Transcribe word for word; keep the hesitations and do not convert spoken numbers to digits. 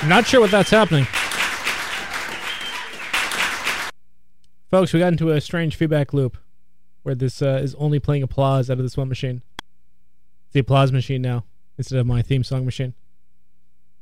Not sure what that's happening. Folks, we got into a strange feedback loop where this uh, is only playing applause out of this one machine. It's the applause machine now instead of my theme song machine.